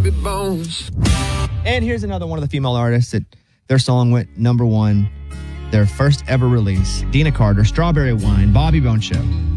Bobby Bones. And here's another one of the female artists that their song went number one, their first ever release. Dina Carter, Strawberry Wine, Bobby Bones Show.